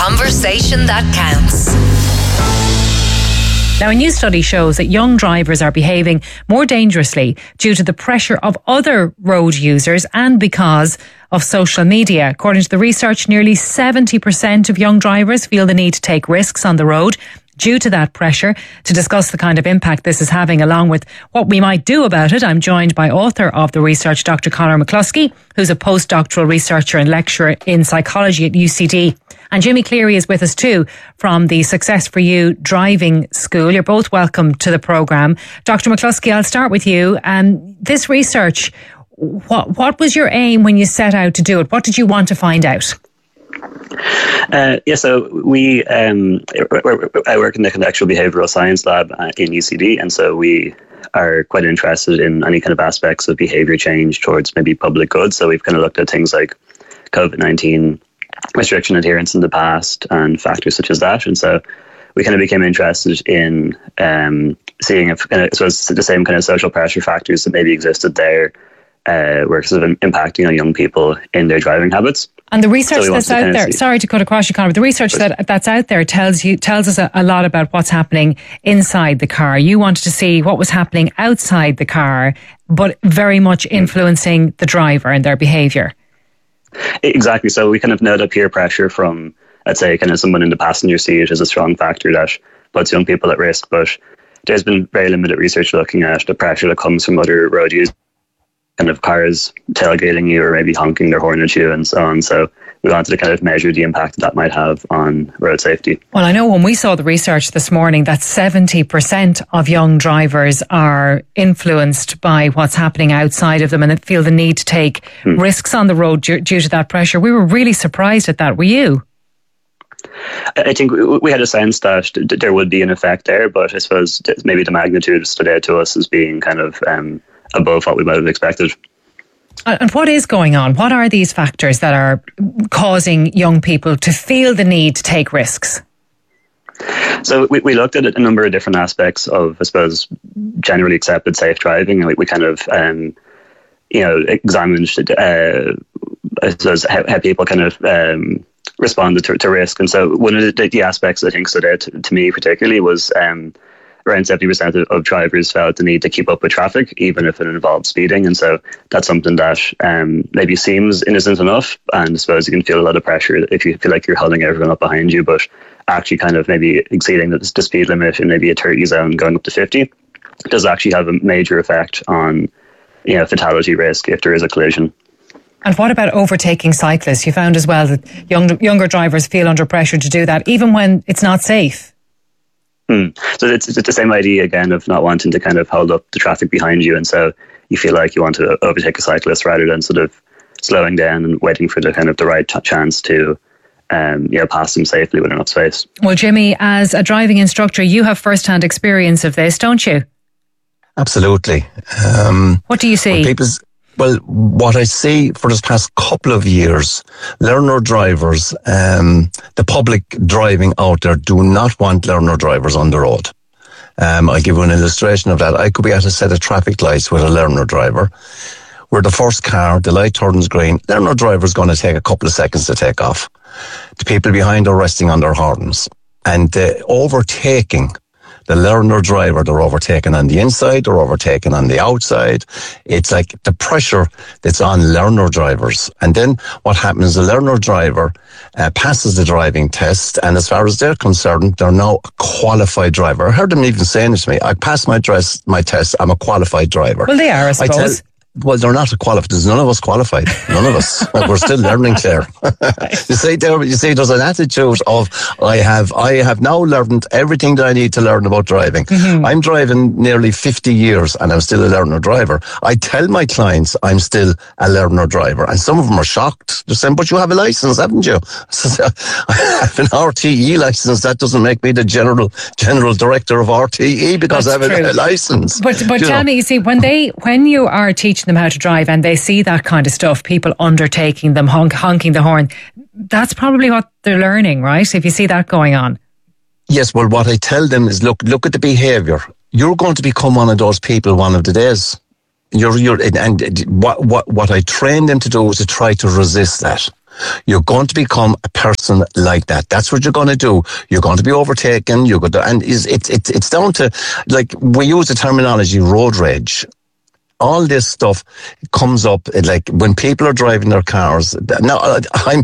conversation that counts. Now, a new study shows that young drivers are behaving more dangerously due to the pressure of other road users and because of social media. According to the research, nearly 70% of young drivers feel the need to take risks on the road due to that pressure. To discuss the kind of impact this is having, along with what we might do about it, I'm joined by author of the research, Dr. Conor McCluskey, who's a postdoctoral researcher and lecturer in psychology at UCD. And Jimmy Cleary is with us too from the Success for You Driving School. You're both welcome to the programme. Dr. McCluskey, I'll start with you. This research, what was your aim when you set out to do it? What did you want to find out? So I work in the contextual behavioural science lab in UCD, and so we are quite interested in any kind of aspects of behaviour change towards maybe public good. So we've kind of looked at things like COVID-19 restriction adherence in the past and factors such as that. And so we kind of became interested in seeing if the same kind of social pressure factors that maybe existed there were sort of impacting on young people in their driving habits. And the research that's out there, sorry to cut across you, Conor, but the research that's out there tells us a lot about what's happening inside the car. You wanted to see what was happening outside the car, but very much influencing the driver and their behaviour. Exactly. So we kind of know that peer pressure from, let's say, kind of someone in the passenger seat is a strong factor that puts young people at risk. But there's been very limited research looking at the pressure that comes from other road users, kind of cars tailgating you or maybe honking their horn at you and so on. So we wanted to kind of measure the impact that might have on road safety. Well, I know when we saw the research this morning that 70% of young drivers are influenced by what's happening outside of them and feel the need to take risks on the road due to that pressure. We were really surprised at that. Were you? I think we had a sense that there would be an effect there, but I suppose maybe the magnitude stood out to us as being kind of above what we might have expected. And what is going on? What are these factors that are causing young people to feel the need to take risks? So we looked at a number of different aspects of, I suppose, generally accepted safe driving, and we kind of, examined, I suppose, how people kind of responded to risk. And so one of the aspects I think stood out to me particularly was around 70% of drivers felt the need to keep up with traffic, even if it involved speeding. And so that's something that maybe seems innocent enough. And I suppose you can feel a lot of pressure if you feel like you're holding everyone up behind you, but actually kind of maybe exceeding the speed limit in maybe a 30 zone going up to 50 does actually have a major effect on, fatality risk if there is a collision. And what about overtaking cyclists? You found as well that younger drivers feel under pressure to do that, even when it's not safe. So it's the same idea again of not wanting to kind of hold up the traffic behind you, and so you feel like you want to overtake a cyclist rather than sort of slowing down and waiting for the kind of the right chance to pass them safely with enough space. Well, Jimmy, as a driving instructor, you have first-hand experience of this, don't you? Absolutely. What do you see? Well, what I see for this past couple of years, learner drivers, the public driving out there do not want learner drivers on the road. I'll give you an illustration of that. I could be at a set of traffic lights with a learner driver. We're the first car, the light turns green. Learner driver's going to take a couple of seconds to take off. The people behind are resting on their horns. And overtaking the learner driver, they're overtaken on the inside, they're overtaken on the outside. It's like the pressure that's on learner drivers. And then what happens, the learner driver passes the driving test, and as far as they're concerned, they're now a qualified driver. I heard them even saying it to me, I passed my test, I'm a qualified driver. Well, they are, I suppose. Well, they're not qualified. There's none of us qualified. None of us. We're still learning, Claire. You see, there's an attitude of I have now learned everything that I need to learn about driving. Mm-hmm. I'm driving nearly 50 years and I'm still a learner driver. I tell my clients I'm still a learner driver, and some of them are shocked. They're saying, "But you have a license, haven't you?" I have an RTE license. That doesn't make me the general director of RTE because that's I have a license. But tell me, you see, when you are teaching them how to drive and they see that kind of stuff, people undertaking them, honking the horn, that's probably what they're learning, right? If you see that going on. Yes, well, what I tell them is look at the behaviour. You're going to become one of those people one of the days. What I train them to do is to try to resist that. You're going to become a person like that. That's what you're going to do. You're going to be overtaken. You're going to, and it's down to, like, we use the terminology road rage. All this stuff comes up, like, when people are driving their cars. Now,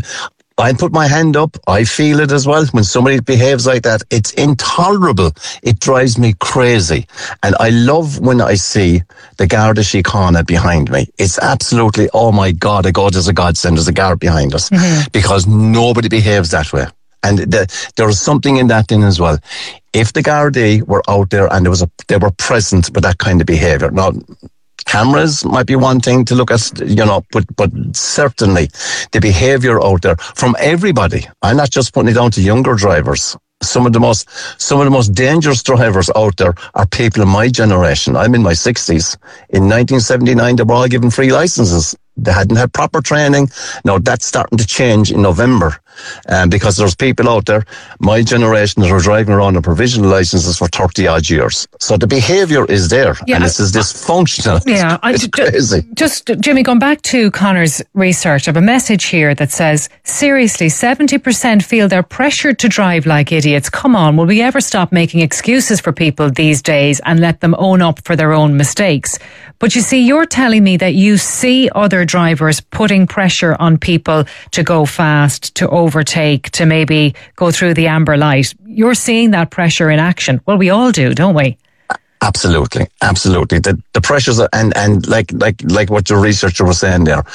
I put my hand up. I feel it as well. When somebody behaves like that, it's intolerable. It drives me crazy. And I love when I see the Garda Síochána behind me. It's absolutely, oh my God, there's a godsend, there's a guard behind us. Because nobody behaves that way. And there's something in that thing as well. If the Gardaí were out there and they were present with that kind of behaviour. Now, cameras might be one thing to look at, but certainly the behaviour out there from everybody. I'm not just putting it down to younger drivers. Some of the most dangerous drivers out there are people in my generation. I'm in my 60s. In 1979, they were all given free licenses. They hadn't had proper training. Now that's starting to change in November, because there's people out there, my generation, that are driving around on provisional licenses for 30 odd years. So the behaviour is there, and this is dysfunctional. Yeah, it's crazy. Just Jimmy, going back to Connor's research, I have a message here that says, seriously, 70% feel they're pressured to drive like idiots. Come on, will we ever stop making excuses for people these days and let them own up for their own mistakes? But you see, you're telling me that you see other drivers putting pressure on people to go fast, to overtake, to maybe go through the amber light. You're seeing that pressure in action. Well, we all do, don't we? Absolutely. The pressures and like what your researcher was saying there,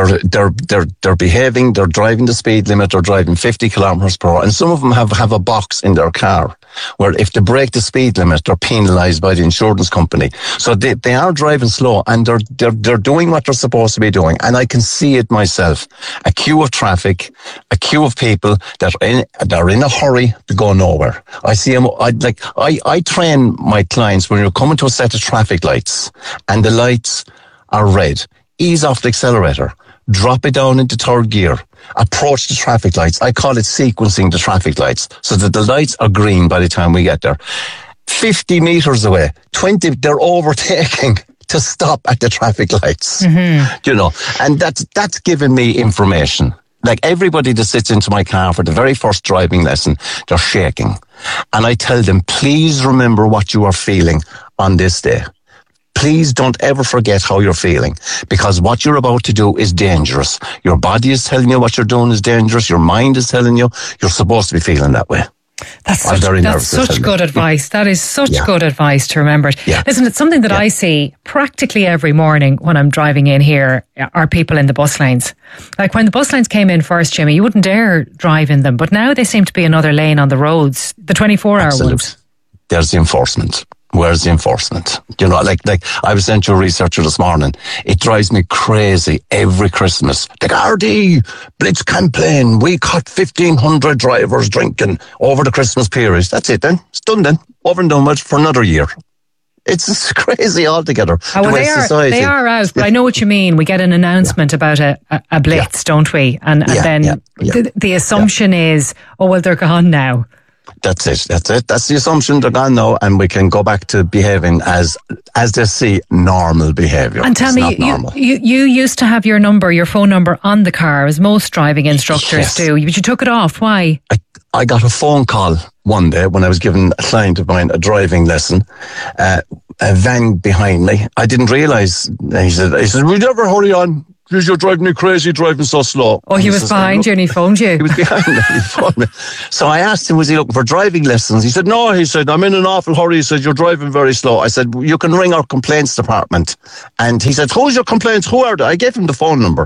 they're behaving, they're driving the speed limit, they're driving 50 kilometers per hour, and some of them have a box in their car where if they break the speed limit, they're penalised by the insurance company. So they are driving slow, and they're doing what they're supposed to be doing. And I can see it myself. A queue of traffic, a queue of people that are in a hurry to go nowhere. I see them. I train my clients when you're coming to a set of traffic lights and the lights are red. Ease off the accelerator. Drop it down into third gear. Approach the traffic lights. I call it sequencing the traffic lights so that the lights are green by the time we get there. 50 metres away, 20, they're overtaking to stop at the traffic lights. And that's given me information. Like everybody that sits into my car for the very first driving lesson, they're shaking. And I tell them, please remember what you are feeling on this day. Please don't ever forget how you're feeling, because what you're about to do is dangerous. Your body is telling you what you're doing is dangerous. Your mind is telling you you're supposed to be feeling that way. That's such good advice. That is such good advice to remember. Yeah. Listen, it's something that I see practically every morning when I'm driving in here are people in the bus lanes. Like when the bus lanes came in first, Jimmy, you wouldn't dare drive in them. But now they seem to be another lane on the roads, the 24-hour ones. There's the enforcement. Where's the enforcement? Like I was sent to a researcher this morning. It drives me crazy every Christmas. The Gardaí Blitz campaign. We caught 1,500 drivers drinking over the Christmas period. That's it then. It's done then. Over and done with for another year. It's crazy altogether. Well, they are out, but I know what you mean. We get an announcement about a blitz, don't we? And then the assumption is, oh, well, they're gone now. That's it. That's the assumption. They're gone now, and we can go back to behaving as they see normal behaviour. And tell me, you used to have your phone number on the car, as most driving instructors do, but you took it off. Why? I got a phone call one day when I was giving a client of mine a driving lesson. A van behind me. I didn't realise. He said, "We never hurry on. You're driving me crazy, driving so slow." Oh, he was behind you and he phoned you. He was behind me. He phoned me. So I asked him, was he looking for driving lessons? He said, no. He said, I'm in an awful hurry. He said, you're driving very slow. I said, you can ring our complaints department. And he said, who's your complaints? Who are they? I gave him the phone number.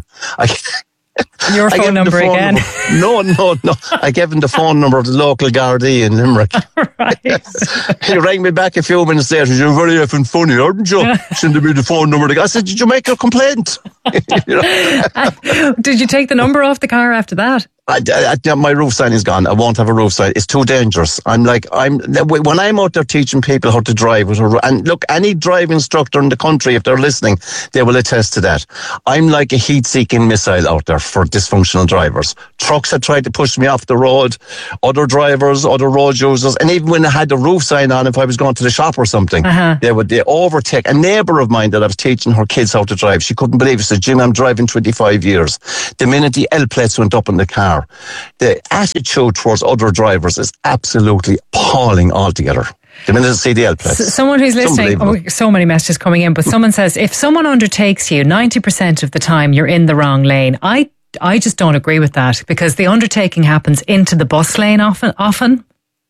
Your phone number again? No. I gave him the phone number of the local Gardaí in Limerick. Right. He rang me back a few minutes later. He said, you're very effing funny, aren't you? Sending me the phone number. I said, did you make a complaint? Did you take the number off the car after that? my roof sign is gone. I won't have a roof sign. It's too dangerous. When I'm out there teaching people how to drive, and look, any driving instructor in the country, if they're listening, they will attest to that. I'm like a heat-seeking missile out there for dysfunctional drivers. Trucks have tried to push me off the road, other drivers, other road users, and even when I had the roof sign on, if I was going to the shop or something, they overtake. A neighbour of mine that I was teaching her kids how to drive, she couldn't believe it. She said, Jim, I'm driving 25 years. The minute the L plates went up in the car, the attitude towards other drivers is absolutely appalling altogether. The minute they see the L plates. Someone who's listening, so many messages coming in, but someone says, if someone undertakes you, 90% of the time you're in the wrong lane. I just don't agree with that, because the undertaking happens into the bus lane often.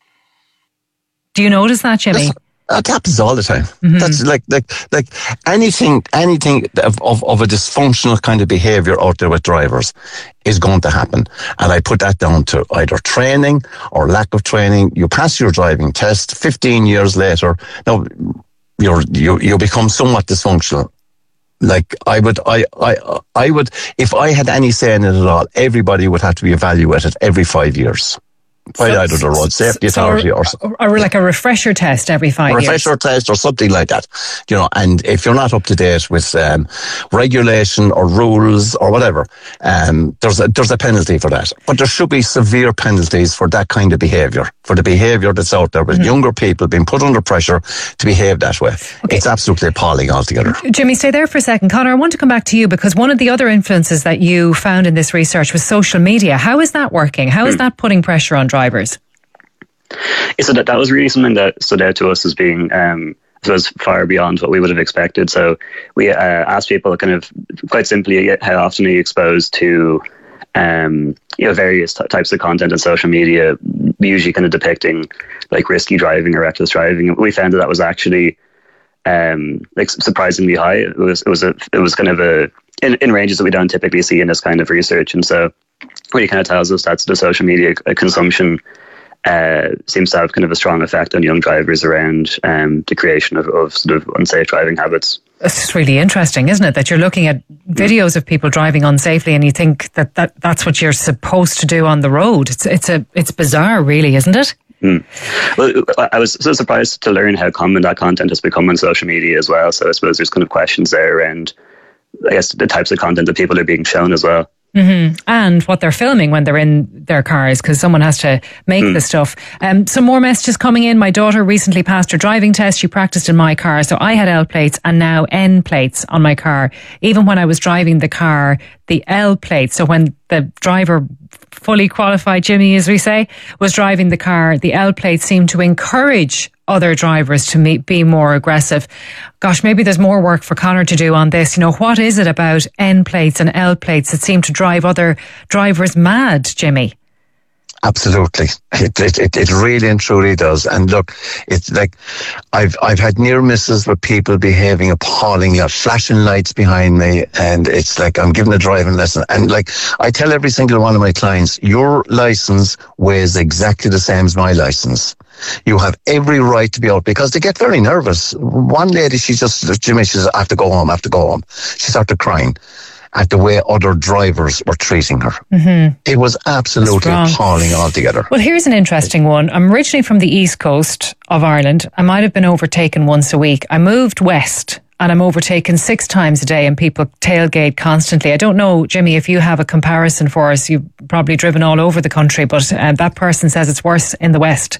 Do you notice that, Jimmy? That happens all the time. Mm-hmm. That's like anything of a dysfunctional kind of behaviour out there with drivers is going to happen. And I put that down to either training or lack of training. You pass your driving test, 15 years later, now you become somewhat dysfunctional. Like I would, if I had any say in it at all, everybody would have to be evaluated every 5 years. By either the road safety authority or like a refresher test every 5 years. Refresher test or something like that, and if you're not up to date with regulation or rules or whatever, there's a penalty for that. But there should be severe penalties for that kind of behaviour, for the behaviour that's out there with younger people being put under pressure to behave that way. Okay. It's absolutely appalling altogether. Jimmy, stay there for a second. Conor, I want to come back to you, because one of the other influences that you found in this research was social media. How is that working? How is that putting pressure on drivers? So that was really something that stood out to us as being far beyond what we would have expected. So we asked people kind of quite simply, how often are you exposed to various types of content on social media, usually kind of depicting like risky driving or reckless driving. And we found that was actually surprisingly high. It was kind of in ranges that we don't typically see in this kind of research. And so really kind of tells us that the social media consumption seems to have kind of a strong effect on young drivers around the creation of sort of unsafe driving habits. It's really interesting, isn't it? That you're looking at videos of people driving unsafely and you think that's what you're supposed to do on the road. It's bizarre, really, isn't it? Well, I was so surprised to learn how common that content has become on social media as well. So I suppose there's kind of questions there around, I guess, the types of content that people are being shown as well. Mm-hmm. And what they're filming when they're in their cars, because someone has to make the stuff. Some more messages coming in. My daughter recently passed her driving test. She practiced in my car, so I had L plates and now N plates on my car. Even when I was driving the car, the L plate, so when the driver, fully qualified Jimmy, as we say, was driving the car, the L plate seemed to encourage other drivers to be more aggressive. Gosh, maybe there's more work for Conor to do on this. What is it about N plates and L plates that seem to drive other drivers mad, Jimmy? Absolutely. It really and truly does. And look, it's like I've had near misses with people behaving appallingly, flashing lights behind me, and it's like I'm giving a driving lesson. And like I tell every single one of my clients, your license weighs exactly the same as my license. You have every right to be out, because they get very nervous. One lady, Jimmy, she says, I have to go home. She started crying at the way other drivers were treating her. Mm-hmm. It was absolutely appalling altogether. Well, here's an interesting one. I'm originally from the east coast of Ireland. I might have been overtaken once a week. I moved west and I'm overtaken 6 times a day and people tailgate constantly. I don't know, Jimmy, if you have a comparison for us. You've probably driven all over the country, but that person says it's worse in the west.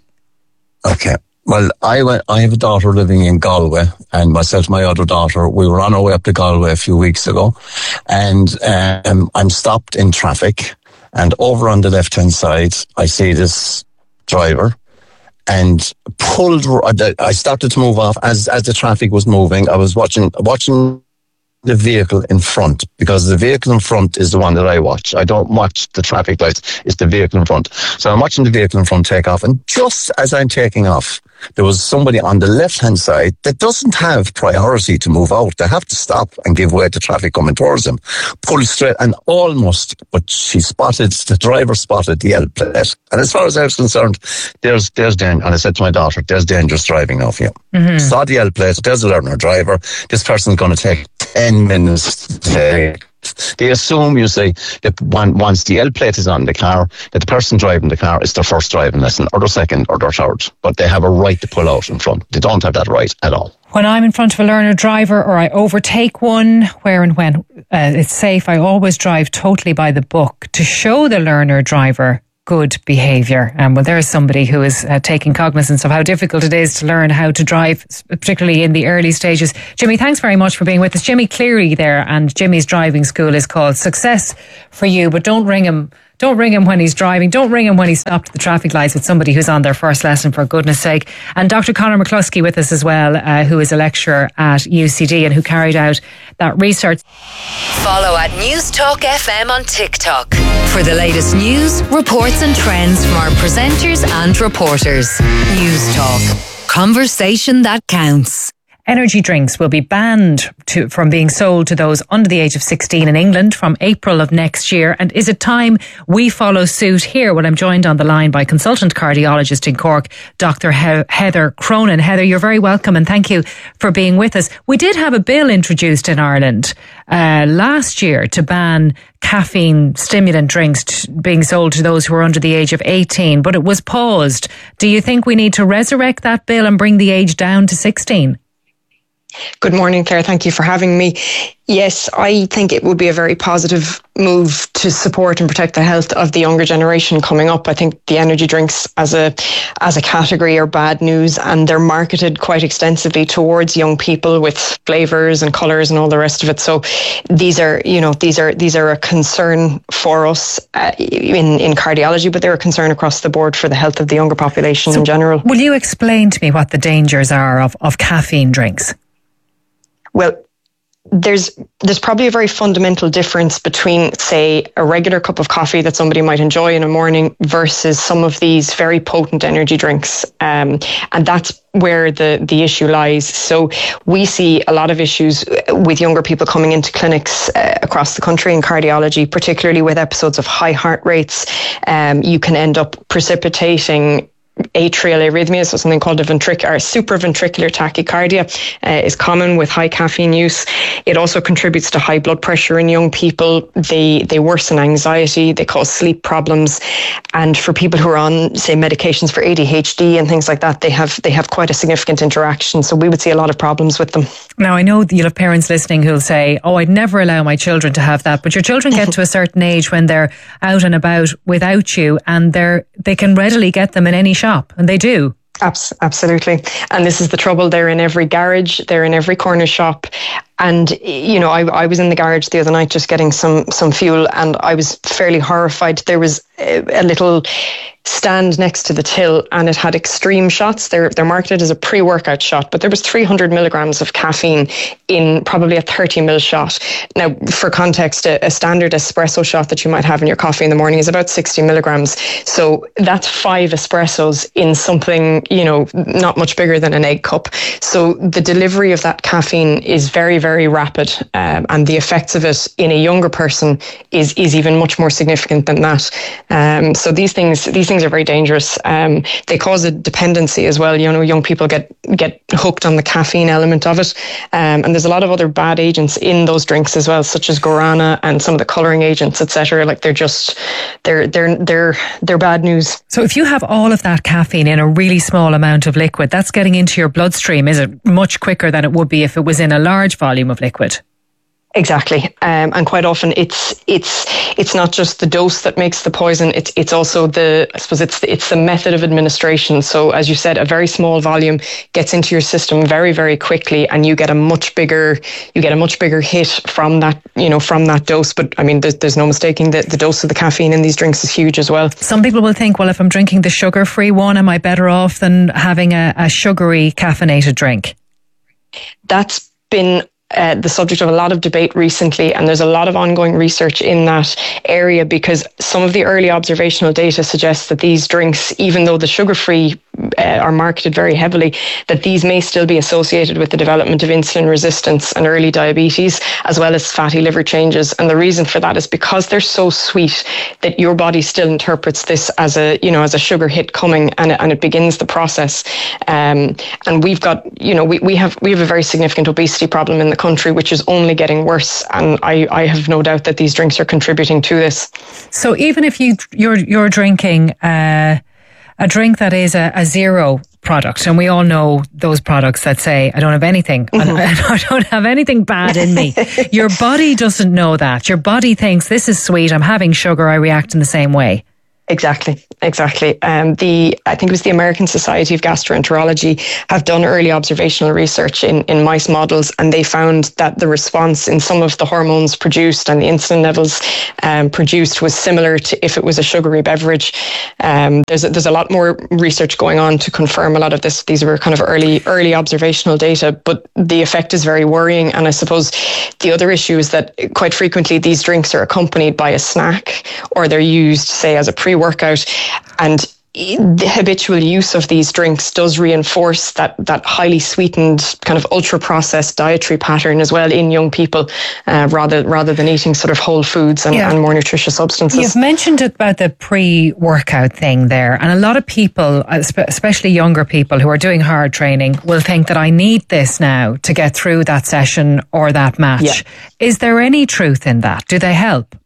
Okay. Well, I have a daughter living in Galway, and myself and my other daughter, we were on our way up to Galway a few weeks ago, and I'm stopped in traffic, and over on the left-hand side, I see this driver, and I started to move off as the traffic was moving. I was watching the vehicle in front, because the vehicle in front is the one that I watch. I don't watch the traffic lights. It's the vehicle in front. So I'm watching the vehicle in front take off, and just as I'm taking off, there was somebody on the left-hand side that doesn't have priority to move out. They have to stop and give way to traffic coming towards them. Pull straight and almost, but the driver spotted the L plate. And as far as I was concerned, there's and I said to my daughter, there's dangerous driving off you. Mm-hmm. Saw the L plate, there's a learner driver. This person's going to take 10 minutes to take They assume, you say, that once the L plate is on the car, that the person driving the car is their first driving lesson, or their second, or their third. But they have a right to pull out in front. They don't have that right at all. When I'm in front of a learner driver or I overtake one, where and when it's safe, I always drive totally by the book to show the learner driver good behaviour. Well, there's somebody who is taking cognizance of how difficult it is to learn how to drive, particularly in the early stages. Jimmy, thanks very much for being with us. Jimmy Cleary there, and Jimmy's driving school is called Success for You, but don't ring him. Don't ring him when he's driving. Don't ring him when he's stopped at the traffic lights with somebody who's on their first lesson, for goodness sake. And Dr. Conor McCluskey with us as well, who is a lecturer at UCD and who carried out that research. Follow at News Talk FM on TikTok for the latest news, reports and trends from our presenters and reporters. News Talk. Conversation that counts. Energy drinks will be banned from being sold to those under the age of 16 in England from April of next year. And is it time we follow suit here? Well, I'm joined on the line by consultant cardiologist in Cork, Dr. Heather Cronin. Heather, you're very welcome and thank you for being with us. We did have a bill introduced in Ireland last year to ban caffeine stimulant drinks being sold to those who are under the age of 18, but it was paused. Do you think we need to resurrect that bill and bring the age down to 16? Good morning, Claire. Thank you for having me. Yes, I think it would be a very positive move to support and protect the health of the younger generation coming up. I think the energy drinks as a category are bad news, and they're marketed quite extensively towards young people with flavours and colours and all the rest of it. So these are a concern for us in cardiology, but they're a concern across the board for the health of the younger population in general. Will you explain to me what the dangers are of caffeine drinks? Well, there's probably a very fundamental difference between, say, a regular cup of coffee that somebody might enjoy in a morning versus some of these very potent energy drinks. And that's where the issue lies. So we see a lot of issues with younger people coming into clinics across the country in cardiology, particularly with episodes of high heart rates. You can end up precipitating atrial arrhythmia, so something called supraventricular tachycardia is common with high caffeine use. It also contributes to high blood pressure in young people. They worsen anxiety, they cause sleep problems, and for people who are on, say, medications for ADHD and things like that, they have quite a significant interaction. So we would see a lot of problems with them. Now, I know you'll have parents listening who'll say, "Oh, I'd never allow my children to have that," but your children get to a certain age when they're out and about without you, and they can readily get them in any shop, and they do. Absolutely. And this is the trouble. They're in every garage, they're in every corner shop. And, you know, I was in the garage the other night just getting some fuel, and I was fairly horrified. There was a little stand next to the till, and it had extreme shots. They're marketed as a pre-workout shot, but there was 300 milligrams of caffeine in probably a 30 ml shot. Now, for context, a standard espresso shot that you might have in your coffee in the morning is about 60 milligrams. So that's 5 espressos in something, you know, not much bigger than an egg cup. So the delivery of that caffeine is very, very rapid, and the effects of it in a younger person is even much more significant than that. So these things are very dangerous. They cause a dependency as well. You know, young people get hooked on the caffeine element of it, and there's a lot of other bad agents in those drinks as well, such as guarana and some of the colouring agents, etc. Like they're bad news. So if you have all of that caffeine in a really small amount of liquid, that's getting into your bloodstream, is it, much quicker than it would be if it was in a large volume of liquid? Exactly, and quite often it's not just the dose that makes the poison. It's also it's the method of administration. So as you said, a very small volume gets into your system very, very quickly, and you get a much bigger hit from that dose. But I mean, there's no mistaking that the dose of the caffeine in these drinks is huge as well. Some people will think, well, if I'm drinking the sugar-free one, am I better off than having a sugary caffeinated drink? That's been the subject of a lot of debate recently, and there's a lot of ongoing research in that area, because some of the early observational data suggests that these drinks, even though the sugar-free are marketed very heavily, that these may still be associated with the development of insulin resistance and early diabetes, as well as fatty liver changes. And the reason for that is because they're so sweet that your body still interprets this as a sugar hit coming, and it begins the process. And we've got, we have a very significant obesity problem in the country, which is only getting worse. And I have no doubt that these drinks are contributing to this. So even if you're drinking a drink that is a zero product, and we all know those products that say, I don't have anything, I don't have anything bad in me. Your body doesn't know that. Your body thinks, this is sweet, I'm having sugar, I react in the same way. Exactly. I think it was the American Society of Gastroenterology have done early observational research in mice models, and they found that the response in some of the hormones produced and the insulin levels produced was similar to if it was a sugary beverage. There's a lot more research going on to confirm a lot of this. These were kind of early observational data, but the effect is very worrying. And I suppose the other issue is that quite frequently these drinks are accompanied by a snack, or they're used, say, as a pre-workout, and the habitual use of these drinks does reinforce that highly sweetened kind of ultra processed dietary pattern as well in young people, rather than eating sort of whole foods and more nutritious substances. You've mentioned about the pre-workout thing there, and a lot of people, especially younger people who are doing hard training, will think that I need this now to get through that session or that match. Yeah. Is there any truth in that? Do they help?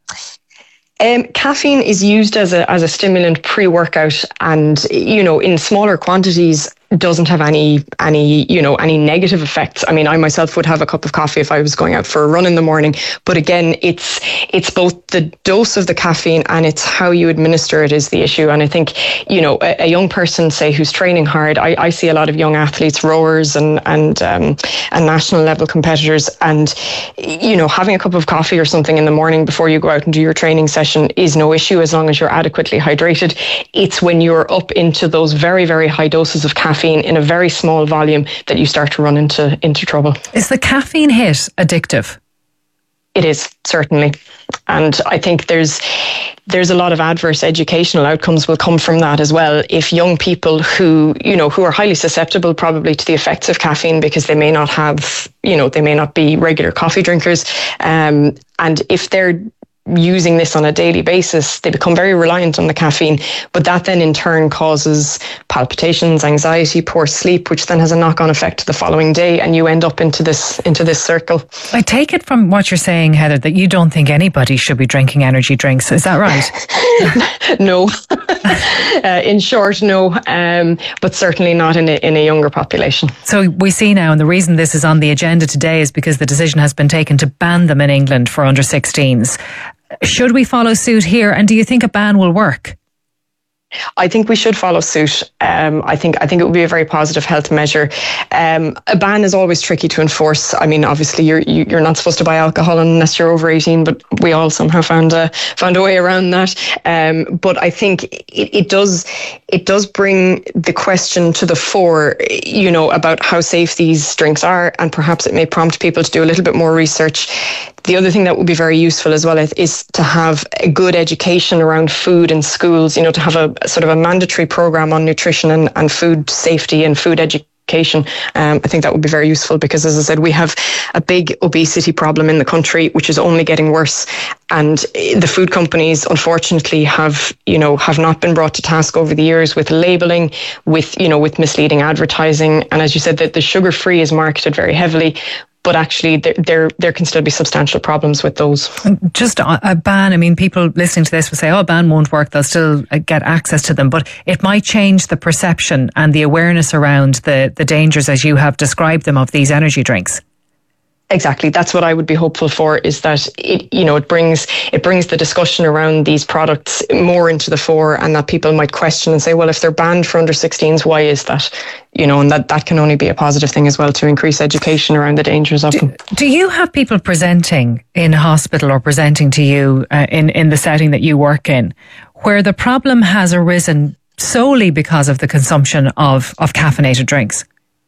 Caffeine is used as a stimulant pre-workout, and in smaller quantities doesn't have any negative effects. I mean, I myself would have a cup of coffee if I was going out for a run in the morning, but again, it's both the dose of the caffeine and it's how you administer it is the issue. And I think a young person, say, who's training hard, I see a lot of young athletes, rowers and national level competitors, and having a cup of coffee or something in the morning before you go out and do your training session is no issue as long as you're adequately hydrated. It's when you're up into those very, very high doses of caffeine in a very small volume that you start to run into trouble. Is the caffeine hit addictive? It is, certainly. And I think there's a lot of adverse educational outcomes will come from that as well. If young people who are highly susceptible probably to the effects of caffeine because they may not be regular coffee drinkers, and if they're using this on a daily basis, they become very reliant on the caffeine, but that then in turn causes palpitations, anxiety, poor sleep, which then has a knock-on effect the following day, and you end up into this circle. I take it from what you're saying, Heather, that you don't think anybody should be drinking energy drinks. Is that right? No. In short, no, but certainly not in a younger population. So we see now, and the reason this is on the agenda today is because the decision has been taken to ban them in England for under 16s. Should we follow suit here? And do you think a ban will work? I think we should follow suit. I think it would be a very positive health measure. A ban is always tricky to enforce. I mean, obviously, you're not supposed to buy alcohol unless you're over 18, but we all somehow found a way around that. But I think it does bring the question to the fore, about how safe these drinks are, and perhaps it may prompt people to do a little bit more research. The other thing that would be very useful as well is to have a good education around food in schools, to have a sort of a mandatory program on nutrition and food safety and food education. I think that would be very useful because, as I said, we have a big obesity problem in the country, which is only getting worse. And the food companies, unfortunately, have not been brought to task over the years with labeling, with misleading advertising. And as you said, that the sugar-free is marketed very heavily. But actually, there can still be substantial problems with those. Just a ban, I mean, people listening to this will say, a ban won't work, they'll still get access to them. But it might change the perception and the awareness around the dangers, as you have described them, of these energy drinks. Exactly. That's what I would be hopeful for, is that it brings the discussion around these products more into the fore, and that people might question and say, well, if they're banned for under 16s, why is that? And that can only be a positive thing as well, to increase education around the dangers of them. Do you have people presenting in hospital or presenting to you in the setting that you work in where the problem has arisen solely because of the consumption of caffeinated drinks?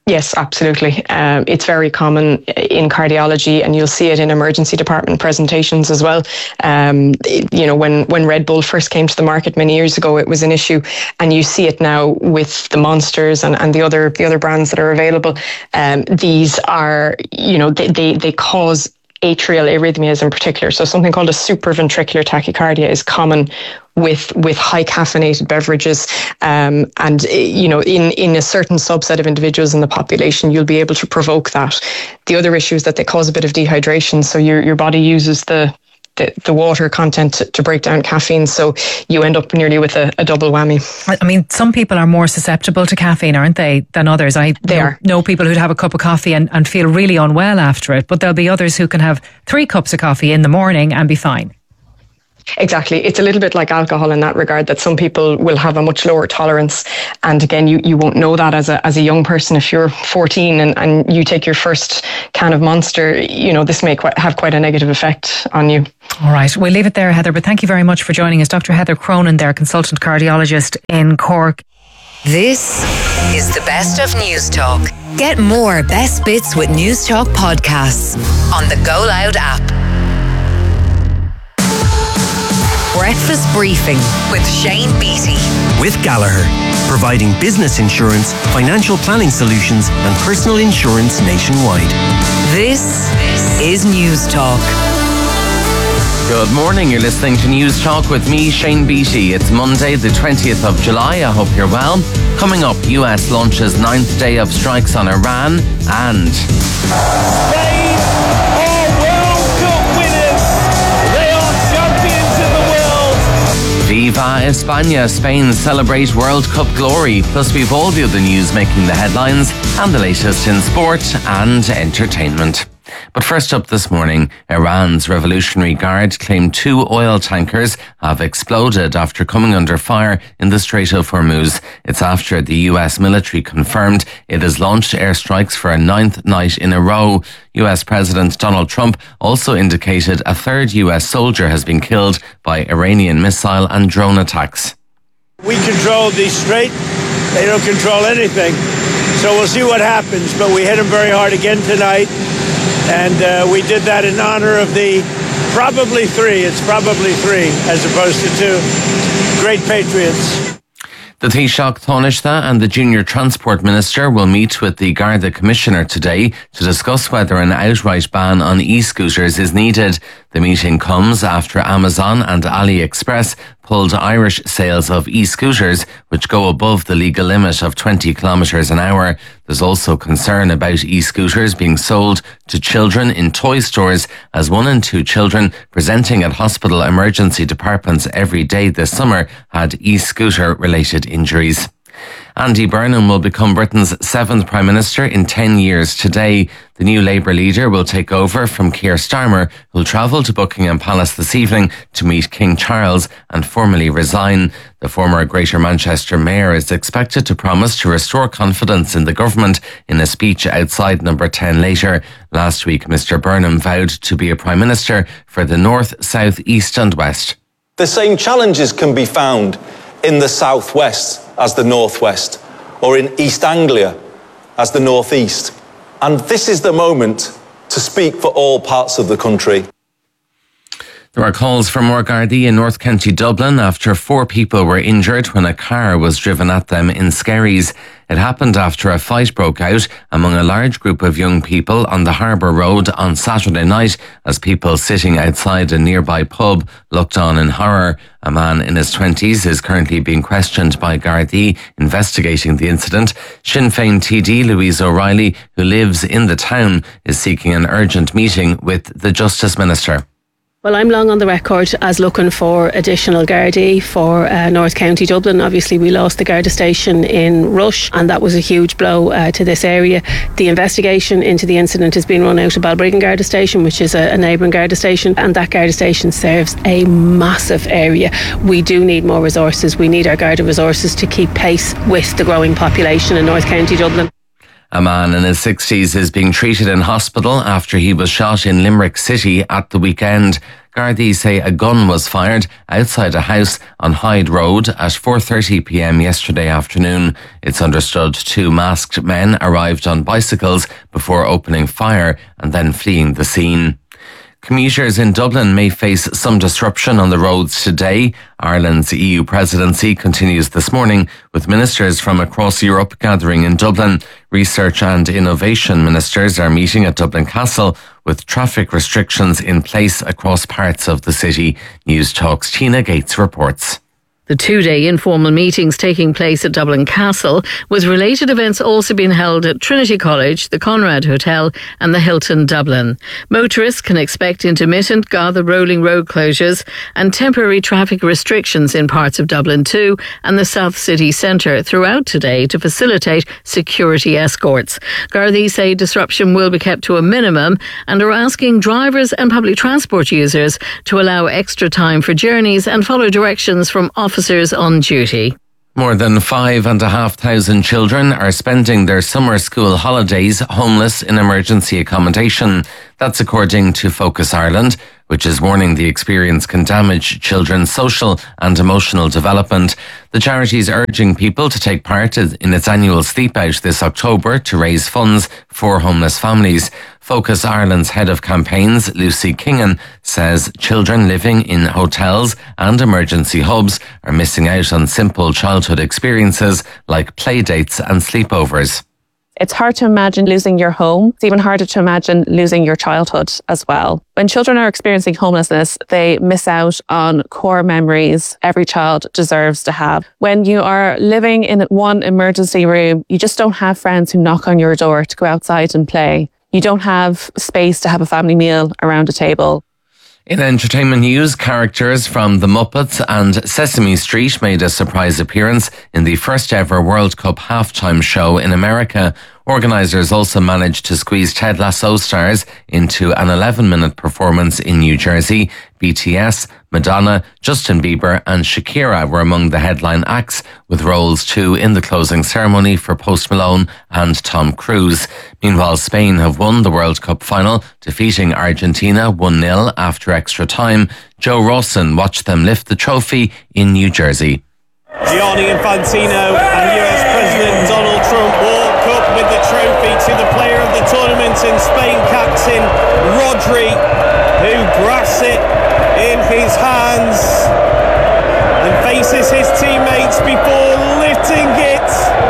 Yes, absolutely. It's very common in cardiology, and you'll see it in emergency department presentations as well. When Red Bull first came to the market many years ago, it was an issue, and you see it now with the Monsters and the other brands that are available. These are, they cause atrial arrhythmias in particular. So something called a supraventricular tachycardia is common with high caffeinated beverages, and in a certain subset of individuals in the population, you'll be able to provoke that. The other issue is that they cause a bit of dehydration, so your body uses the water content to break down caffeine, so you end up nearly with a double whammy. I mean, some people are more susceptible to caffeine, aren't they, than others? They know people who'd have a cup of coffee and feel really unwell after it, but there'll be others who can have 3 cups of coffee in the morning and be fine. Exactly. It's a little bit like alcohol in that regard, that some people will have a much lower tolerance. And again, you won't know that as a young person. If you're 14 and you take your first can of Monster, this may have quite a negative effect on you. All right. We'll leave it there, Heather, but thank you very much for joining us. Dr. Heather Cronin there, consultant cardiologist in Cork. This is the Best of News Talk. Get more Best Bits with News Talk podcasts on the Go Loud app. Breakfast Briefing with Shane Beattie. With Gallagher, providing business insurance, financial planning solutions and personal insurance nationwide. This is News Talk. Good morning, you're listening to News Talk with me, Shane Beattie. It's Monday the 20th of July, I hope you're well. Coming up, US launches 9th day of strikes on Iran and... Spain are World Cup winners! They are champions of the world! Viva España, Spain celebrate World Cup glory. Plus we've all the other news making the headlines and the latest in sport and entertainment. But first up this morning, Iran's Revolutionary Guard claimed 2 oil tankers have exploded after coming under fire in the Strait of Hormuz. It's after the US military confirmed it has launched airstrikes for a 9th night in a row. US President Donald Trump also indicated a 3rd US soldier has been killed by Iranian missile and drone attacks. We control the strait. They don't control anything. So we'll see what happens. But we hit them very hard again tonight. And we did that in honor of the probably 3. It's probably 3 as opposed to 2 great patriots. The Taoiseach Taoiseach and the Junior Transport Minister will meet with the Garda Commissioner today to discuss whether an outright ban on e-scooters is needed. The meeting comes after Amazon and AliExpress pulled Irish sales of e-scooters, which go above the legal limit of 20 kilometres an hour. There's also concern about e-scooters being sold to children in toy stores, as 1 in 2 children presenting at hospital emergency departments every day this summer had e-scooter related injuries. Andy Burnham will become Britain's 7th Prime Minister in 10 years today. The new Labour leader will take over from Keir Starmer, who'll travel to Buckingham Palace this evening to meet King Charles and formally resign. The former Greater Manchester Mayor is expected to promise to restore confidence in the government in a speech outside Number 10 later. Last week, Mr Burnham vowed to be a Prime Minister for the North, South, East and West. The same challenges can be found in the southwest as the northwest, or in East Anglia as the northeast. And this is the moment to speak for all parts of the country. There are calls for more Gardaí in North County Dublin after 4 people were injured when a car was driven at them in Skerries. It happened after a fight broke out among a large group of young people on the Harbour Road on Saturday night as people sitting outside a nearby pub looked on in horror. A man in his 20s is currently being questioned by Gardaí investigating the incident. Sinn Féin TD Louise O'Reilly, who lives in the town, is seeking an urgent meeting with the Justice Minister. Well, I'm long on the record as looking for additional Gardaí for North County Dublin. Obviously, we lost the Garda station in Rush, and that was a huge blow to this area. The investigation into the incident has been run out of Balbriggan Garda station, which is a neighbouring Garda station, and that Garda station serves a massive area. We do need more resources. We need our Garda resources to keep pace with the growing population in North County Dublin. A man in his 60s is being treated in hospital after he was shot in Limerick City at the weekend. Gardaí say a gun was fired outside a house on Hyde Road at 4:30 p.m. yesterday afternoon. It's understood 2 masked men arrived on bicycles before opening fire and then fleeing the scene. Commuters in Dublin may face some disruption on the roads today. Ireland's EU presidency continues this morning with ministers from across Europe gathering in Dublin. Research and innovation ministers are meeting at Dublin Castle with traffic restrictions in place across parts of the city. News Talk's Tina Gates reports. The 2-day informal meetings taking place at Dublin Castle, with related events also being held at Trinity College, the Conrad Hotel and the Hilton Dublin. Motorists can expect intermittent Garda rolling road closures and temporary traffic restrictions in parts of Dublin 2 and the South City Centre throughout today to facilitate security escorts. Gardaí say disruption will be kept to a minimum and are asking drivers and public transport users to allow extra time for journeys and follow directions from officers on duty. More than 5,500 children are spending their summer school holidays homeless in emergency accommodation. That's according to Focus Ireland, which is warning the experience can damage children's social and emotional development. The charity is urging people to take part in its annual Sleep Out this October to raise funds for homeless families. Focus Ireland's head of campaigns, Lucy Kingan, says children living in hotels and emergency hubs are missing out on simple childhood experiences like play dates and sleepovers. It's hard to imagine losing your home. It's even harder to imagine losing your childhood as well. When children are experiencing homelessness, they miss out on core memories every child deserves to have. When you are living in one emergency room, you just don't have friends who knock on your door to go outside and play. You don't have space to have a family meal around a table. In entertainment news, characters from The Muppets and Sesame Street made a surprise appearance in the first ever World Cup halftime show in America. Organisers also managed to squeeze Ted Lasso stars into an 11-minute performance in New Jersey. BTS, Madonna, Justin Bieber and Shakira were among the headline acts, with roles too in the closing ceremony for Post Malone and Tom Cruise. Meanwhile, Spain have won the World Cup final, defeating Argentina 1-0 after extra time. Joe Rawson watched them lift the trophy in New Jersey. Gianni Infantino and US President Donald Trump walk up with the trophy to the player of the tournament in Spain, captain Rodri, who grasps it in his hands and faces his teammates before lifting it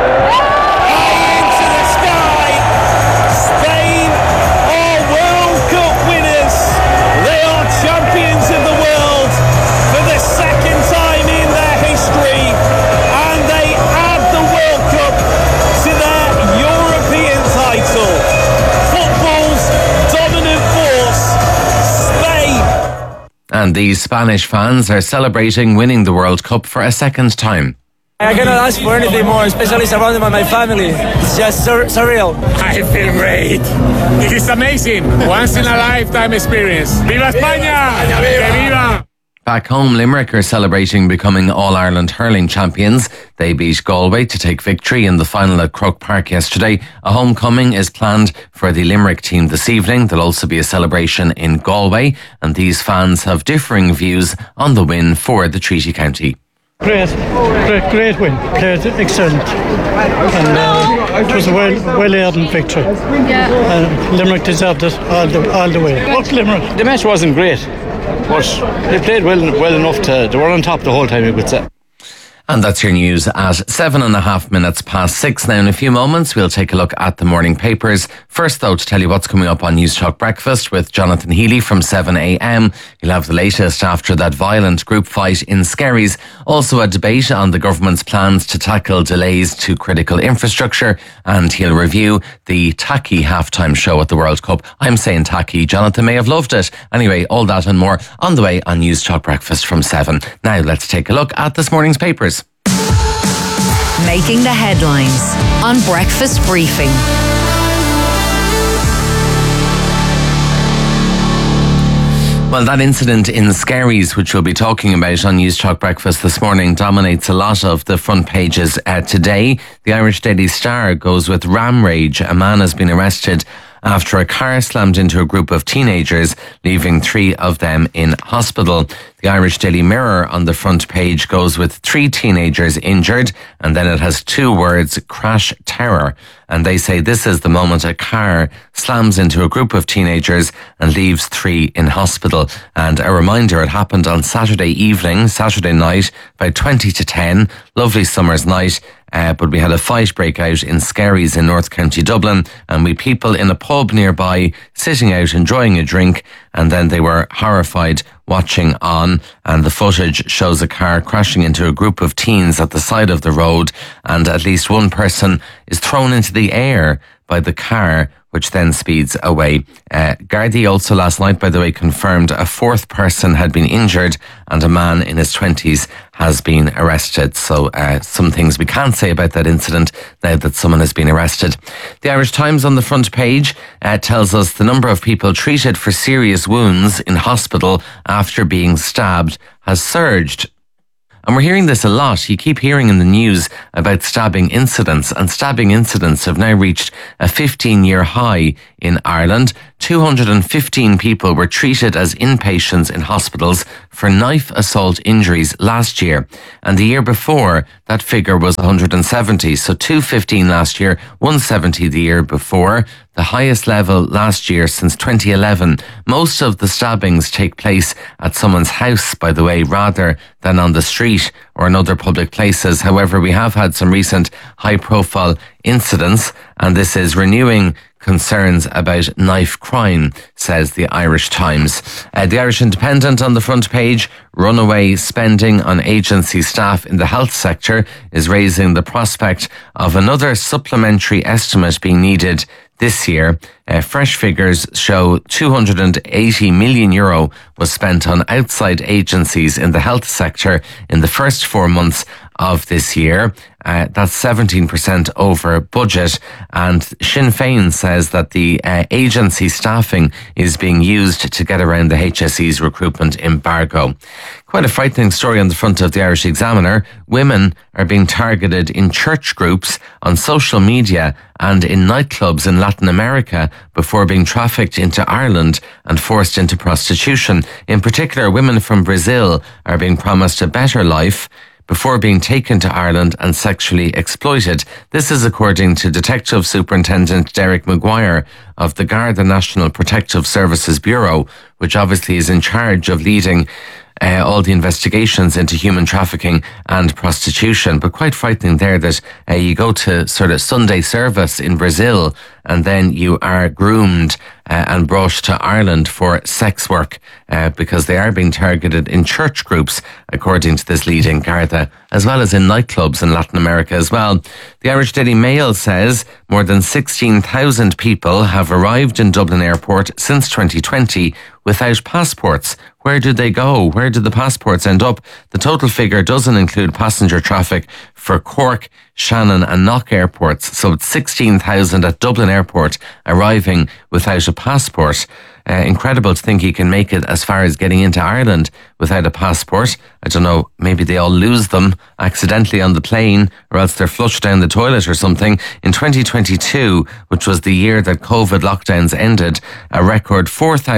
high into the sky. Spain are World Cup winners. They are champions of the world for the second time in their history, and they add the World Cup to their European title. Football's dominant force, Spain. And the Spanish fans are celebrating winning the World Cup for a second time. I cannot ask for anything more, especially surrounded by my family. It's just surreal. I feel great. It is amazing. Once in a lifetime experience. Viva España! Que viva! Back home, Limerick are celebrating becoming All-Ireland hurling champions. They beat Galway to take victory in the final at Croke Park yesterday. A homecoming is planned for the Limerick team this evening. There'll also be a celebration in Galway, and these fans have differing views on the win for the Treaty County. Great win. Played excellent. And it was a well-earned victory. Limerick deserved it all the way. Up Limerick. The match wasn't great, but they played well enough they were on top the whole time, you could say. And that's your news at 7.5 minutes past 6. Now, in a few moments, we'll take a look at the morning papers. First, though, to tell you what's coming up on News Talk Breakfast with Jonathan Healy from 7 a.m. You'll have the latest after that violent group fight in Skerries. Also, a debate on the government's plans to tackle delays to critical infrastructure. And he'll review the tacky halftime show at the World Cup. I'm saying tacky. Jonathan may have loved it. Anyway, all that and more on the way on News Talk Breakfast from 7. Now, let's take a look at this morning's papers. Making the headlines on Breakfast Briefing. Well, that incident in Skerries, which we'll be talking about on News Talk Breakfast this morning, dominates a lot of the front pages today. The Irish Daily Star goes with ram rage. A man has been arrested after a car slammed into a group of teenagers, leaving 3 of them in hospital. The Irish Daily Mirror on the front page goes with 3 teenagers injured, and then it has 2 words, crash terror. And they say this is the moment a car slams into a group of teenagers and leaves 3 in hospital. And a reminder, it happened on Saturday night, about 20 to 10, lovely summer's night. But we had a fight break out in Skerries in North County Dublin, and we people in a pub nearby sitting out enjoying a drink, and then they were horrified watching on, and the footage shows a car crashing into a group of teens at the side of the road, and at least one person is thrown into the air by the car, which then speeds away. Gardaí also last night, by the way, confirmed a 4th person had been injured and a man in his 20s has been arrested. So some things we can't say about that incident now that someone has been arrested. The Irish Times on the front page tells us the number of people treated for serious wounds in hospital after being stabbed has surged. And we're hearing this a lot. You keep hearing in the news about stabbing incidents, and stabbing incidents have now reached a 15-year high in Ireland. 215 people were treated as inpatients in hospitals for knife assault injuries last year. And the year before, that figure was 170. So 215 last year, 170 the year before. The highest level last year since 2011. Most of the stabbings take place at someone's house, by the way, rather than on the street or in other public places. However, we have had some recent high-profile incidents, and this is renewing concerns about knife crime, says the Irish Times. The Irish Independent on the front page, runaway spending on agency staff in the health sector is raising the prospect of another supplementary estimate being needed this year. Fresh figures show €280 million was spent on outside agencies in the health sector in the first 4 months of this year. That's 17% over budget. And Sinn Féin says that the agency staffing is being used to get around the HSE's recruitment embargo. Quite a frightening story on the front of the Irish Examiner. Women are being targeted in church groups, on social media and in nightclubs in Latin America before being trafficked into Ireland and forced into prostitution. In particular, women from Brazil are being promised a better life before being taken to Ireland and sexually exploited. This is according to Detective Superintendent Derek Maguire of the Garda National Protective Services Bureau, which obviously is in charge of leading all the investigations into human trafficking and prostitution. But quite frightening there that you go to sort of Sunday service in Brazil and then you are groomed and brought to Ireland for sex work because they are being targeted in church groups, according to this leading Garda, as well as in nightclubs in Latin America as well. The Irish Daily Mail says more than 16,000 people have arrived in Dublin Airport since 2020 without passports. Where did they go? Where did the passports end up? The total figure doesn't include passenger traffic for Cork, Shannon and Knock airports. So it's 16,000 at Dublin Airport arriving without a passport. Incredible to think you can make it as far as getting into Ireland without a passport. I don't know, maybe they all lose them accidentally on the plane, or else they're flushed down the toilet or something. In 2022, which was the year that COVID lockdowns ended, a record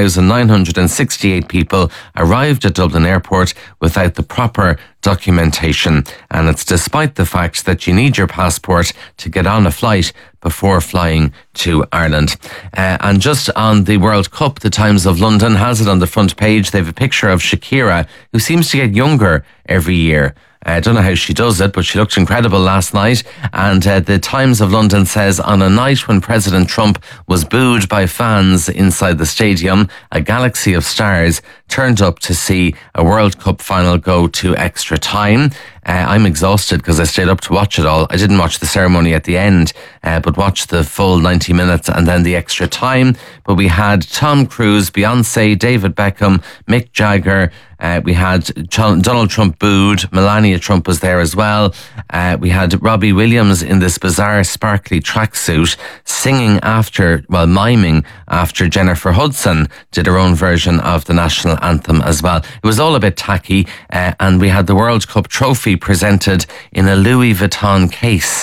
4,968 people arrived at Dublin Airport without the proper documentation. And it's despite the fact that you need your passport to get on a flight before flying to Ireland. And just on the World Cup, the Times of London has it on the front page. They have a picture of Shakira, who seems to get younger every year. I don't know how she does it, but she looked incredible last night. And the Times of London says, on a night when President Trump was booed by fans inside the stadium, a galaxy of stars turned up to see a World Cup final go to extra time. I'm exhausted because I stayed up to watch it all. I didn't watch the ceremony at the end, but watched the full 90 minutes and then the extra time. But we had Tom Cruise, Beyonce, David Beckham, Mick Jagger. We had Donald Trump booed. Melania Trump was there as well. We had Robbie Williams in this bizarre sparkly tracksuit singing miming after Jennifer Hudson did her own version of the national anthem as well. It was all a bit tacky, and we had the World Cup trophy presented in a Louis Vuitton case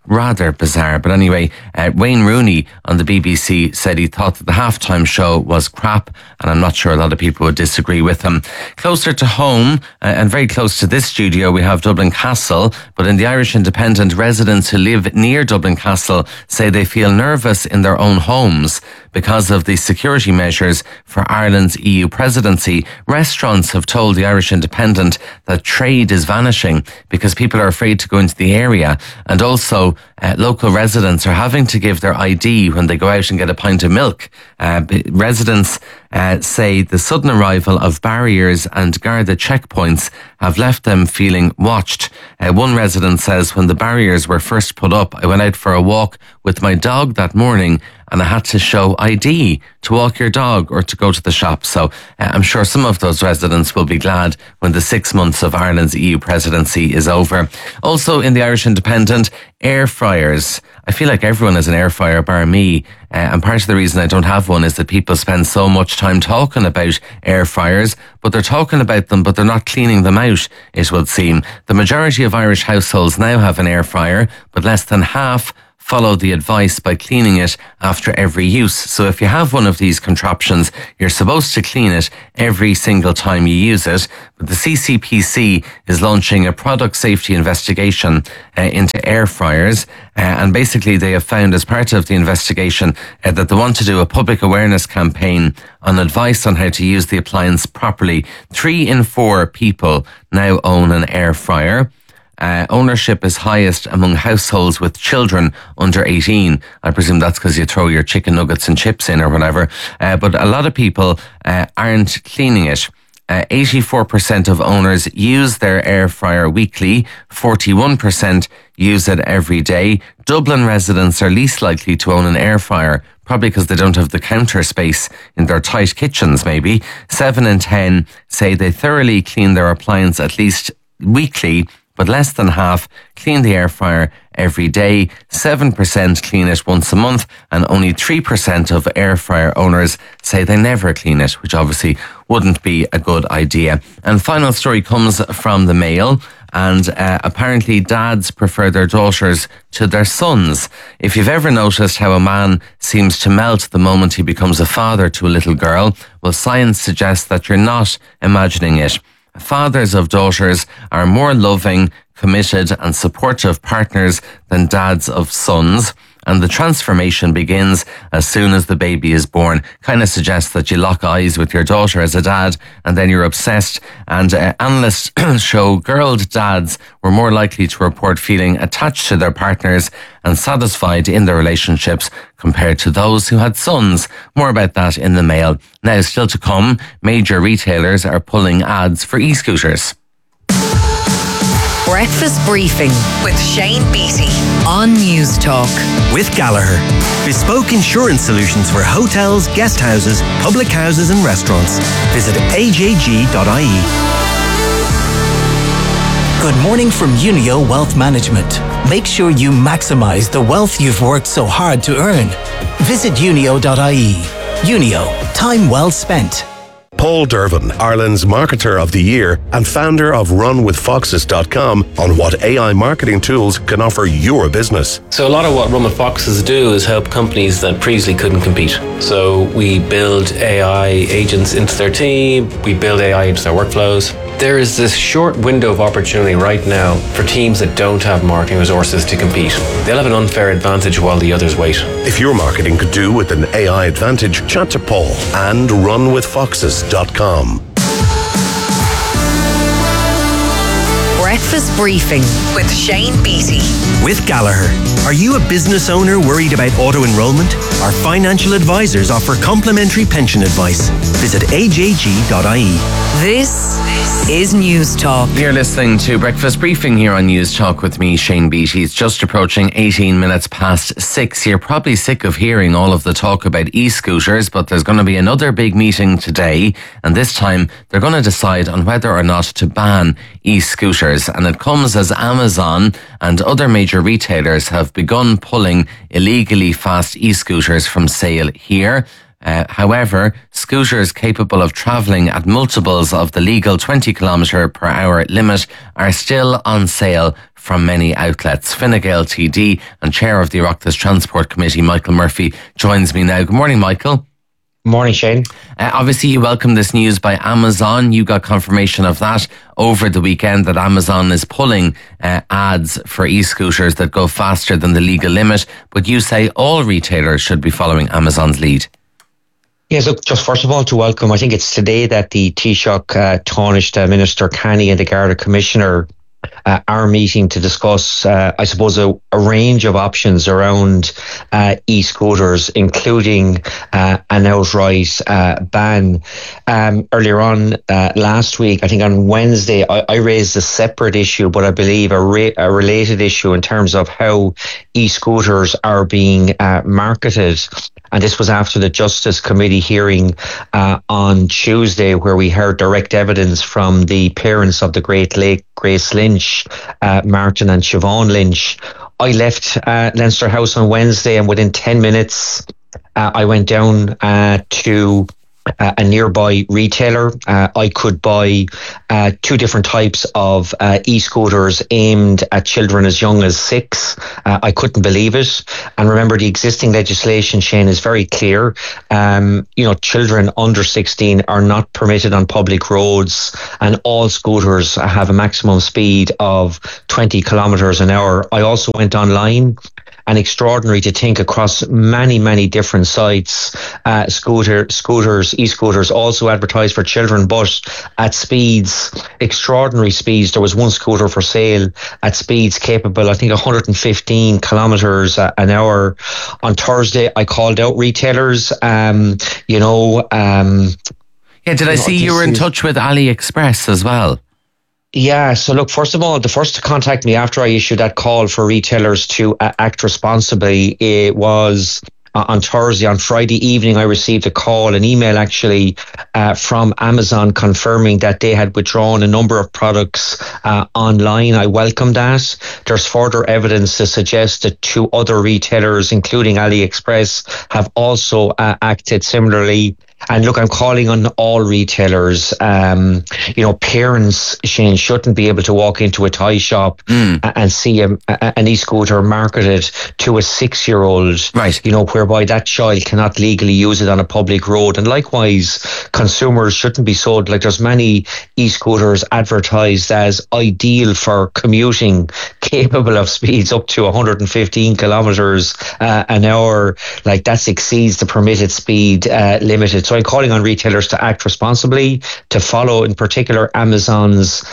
Rather bizarre. But anyway, Wayne Rooney on the BBC said he thought that the halftime show was crap, and I'm not sure a lot of people would disagree with him. Closer to home, and very close to this studio, we have Dublin Castle, but in the Irish Independent, residents who live near Dublin Castle say they feel nervous in their own homes because of the security measures for Ireland's EU presidency. Restaurants have told the Irish Independent that trade is vanishing because people are afraid to go into the area, and also local residents are having to give their ID when they go out and get a pint of milk. Residents say the sudden arrival of barriers and Garda checkpoints have left them feeling watched. One resident says, when the barriers were first put up, I went out for a walk with my dog that morning and I had to show ID to walk your dog or to go to the shop. So I'm sure some of those residents will be glad when the 6 months of Ireland's EU presidency is over. Also in the Irish Independent, air fryers. I feel like everyone has an air fryer bar me. And part of the reason I don't have one is that people spend so much time talking about air fryers, but they're talking about them, but they're not cleaning them out, it would seem. The majority of Irish households now have an air fryer, but less than half follow the advice by cleaning it after every use. So if you have one of these contraptions, you're supposed to clean it every single time you use it. But the CCPC is launching a product safety investigation into air fryers. And basically they have found as part of the investigation that they want to do a public awareness campaign on advice on how to use the appliance properly. 3 in 4 people now own an air fryer. Ownership is highest among households with children under 18. I presume that's because you throw your chicken nuggets and chips in or whatever. But a lot of people aren't cleaning it. 84% of owners use their air fryer weekly. 41% use it every day. Dublin residents are least likely to own an air fryer, probably because they don't have the counter space in their tight kitchens, maybe. 7 in 10 say they thoroughly clean their appliance at least weekly, but less than half clean the air fryer every day. 7% clean it once a month, and only 3% of air fryer owners say they never clean it, which obviously wouldn't be a good idea. And final story comes from the Mail. And apparently dads prefer their daughters to their sons. If you've ever noticed how a man seems to melt the moment he becomes a father to a little girl, well, science suggests that you're not imagining it. Fathers of daughters are more loving, committed and supportive partners than dads of sons. And the transformation begins as soon as the baby is born. Kind of suggests that you lock eyes with your daughter as a dad and then you're obsessed. And analysts show girl dads were more likely to report feeling attached to their partners and satisfied in their relationships compared to those who had sons. More about that in the Mail. Now, still to come, major retailers are pulling ads for e-scooters. Breakfast Briefing with Shane Beattie on News Talk. With Gallagher, bespoke insurance solutions for hotels, guest houses, public houses and restaurants. Visit ajg.ie. Good morning from Unio Wealth Management. Make sure you maximise the wealth you've worked so hard to earn. Visit unio.ie. Unio, time well spent. Paul Dervin, Ireland's Marketer of the Year and founder of RunWithFoxes.com, on what AI marketing tools can offer your business. So a lot of what Run with Foxes do is help companies that previously couldn't compete. So we build AI agents into their team, we build AI into their workflows. There is this short window of opportunity right now for teams that don't have marketing resources to compete. They'll have an unfair advantage while the others wait. If your marketing could do with an AI advantage, chat to Paul and RunWithFoxes.com. Breakfast Briefing with Shane Beattie. With Gallagher. Are you a business owner worried about auto-enrollment? Our financial advisors offer complimentary pension advice. Visit ajg.ie. This is News Talk. You're listening to Breakfast Briefing here on News Talk with me, Shane Beattie. It's just approaching 18 minutes past 6. You're probably sick of hearing all of the talk about e-scooters, but there's going to be another big meeting today, and this time they're going to decide on whether or not to ban e-scooters. And it comes as Amazon and other major retailers have begun pulling illegally fast e-scooters from sale here. However, scooters capable of travelling at multiples of the legal 20 km per hour limit are still on sale from many outlets. Fine Gael TD and Chair of the Oireachtas Transport Committee, Michael Murphy, joins me now. Good morning, Michael. Morning, Shane. Obviously, you welcome this news by Amazon. You got confirmation of that over the weekend that Amazon is pulling ads for e-scooters that go faster than the legal limit. But you say all retailers should be following Amazon's lead. Yes, look, just first of all to welcome, I think it's today that the Taoiseach Tánaiste Minister Kenny and the Garda Commissioner are meeting to discuss, I suppose, a range of options around e-scooters, including an outright ban. Earlier on last week, I think on Wednesday, I raised a separate issue, but I believe a related issue in terms of how e-scooters are being marketed. And this was after the Justice Committee hearing on Tuesday, where we heard direct evidence from the parents of the Great Lake, Grace Lynch, Martin and Siobhan Lynch. I left Leinster House on Wednesday, and within 10 minutes, I went down to a nearby retailer. I could buy two different types of e-scooters aimed at children as young as 6. I couldn't believe it. And remember, the existing legislation, Shane, is very clear. Children under 16 are not permitted on public roads, and all scooters have a maximum speed of 20 kilometres an hour. I also went online. And extraordinary to think across many, many different sites, e-scooters also advertised for children, but at speeds, extraordinary speeds. There was one scooter for sale at speeds capable, I think, 115 kilometres an hour. On Thursday, I called out retailers, did I see you were in touch with AliExpress as well? Yeah, so look, first of all, the first to contact me after I issued that call for retailers to act responsibly, it was on Thursday. On Friday evening, I received an email actually from Amazon confirming that they had withdrawn a number of products online. I welcome that. There's further evidence to suggest that 2 other retailers, including AliExpress, have also acted similarly. And look, I'm calling on all retailers. Parents, Shane, shouldn't be able to walk into a toy shop and see an e-scooter marketed to a 6-year-old, right? Whereby that child cannot legally use it on a public road. And likewise, consumers shouldn't be sold. Like, there's many e-scooters advertised as ideal for commuting, capable of speeds up to 115 kilometres an hour. Like, that exceeds the permitted speed limited. So I'm calling on retailers to act responsibly, to follow in particular Amazon's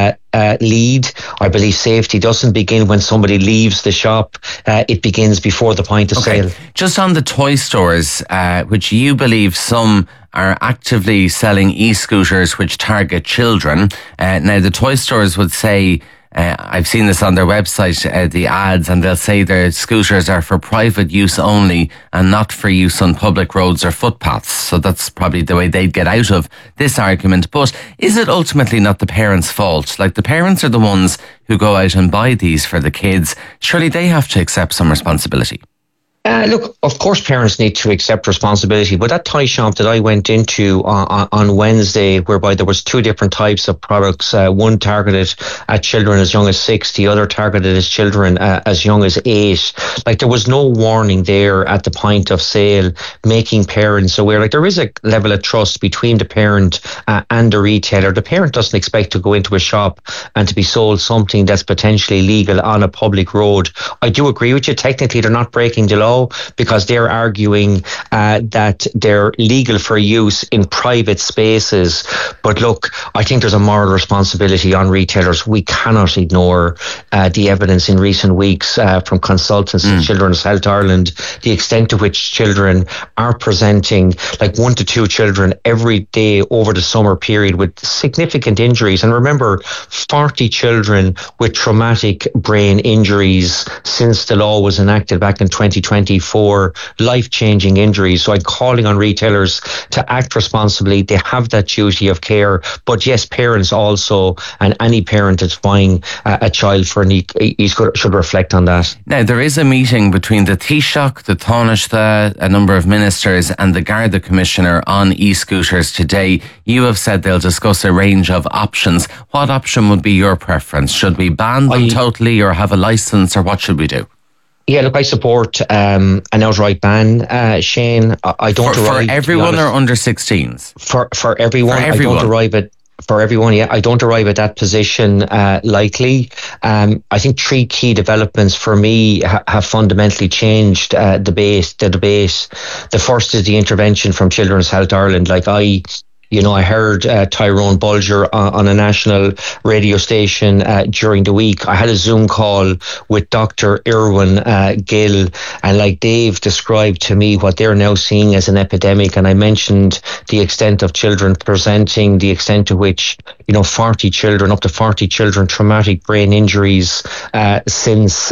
lead. I believe safety doesn't begin when somebody leaves the shop. It begins before the point of sale. Just on the toy stores, which you believe some are actively selling e-scooters which target children. Now, the toy stores would say, I've seen this on their website, the ads, and they'll say their scooters are for private use only and not for use on public roads or footpaths. So that's probably the way they'd get out of this argument. But is it ultimately not the parents' fault? Like, the parents are the ones who go out and buy these for the kids. Surely they have to accept some responsibility. Look, of course parents need to accept responsibility, but that toy shop that I went into on Wednesday, whereby there was 2 different types of products, one targeted at children as young as 6, the other targeted at children as young as 8. Like, there was no warning there at the point of sale, making parents aware. Like, there is a level of trust between the parent and the retailer. The parent doesn't expect to go into a shop and to be sold something that's potentially legal on a public road. I do agree with you. Technically, they're not breaking the law, because they're arguing that they're legal for use in private spaces. But look, I think there's a moral responsibility on retailers. We cannot ignore the evidence in recent weeks from consultants in Children's Health Ireland, the extent to which children are presenting, like 1 to 2 children every day over the summer period with significant injuries. And remember, 40 children with traumatic brain injuries since the law was enacted back in 2020. for life-changing injuries. So I'm calling on retailers to act responsibly. They have that duty of care. But yes, parents also, and any parent that's buying a child for an e-scooter should reflect on that. Now, there is a meeting between the Taoiseach, the Taoiseach, a number of ministers and the Garda Commissioner on e-scooters today. You have said they'll discuss a range of options. What option would be your preference? Should we ban them totally or have a licence, or what should we do? Yeah, look, I support an outright ban, Shane. I don't for everyone or under 16s? For everyone. I don't arrive at. For everyone, yeah, I don't arrive at that position lightly. I think three key developments for me have fundamentally changed the debate. The first is the intervention from Children's Health Ireland. I heard Tyrone Bulger on a national radio station during the week. I had a Zoom call with Dr. Irwin Gill, and like Dave described to me what they're now seeing as an epidemic. And I mentioned the extent of children presenting, the extent to which, up to 40 children, traumatic brain injuries since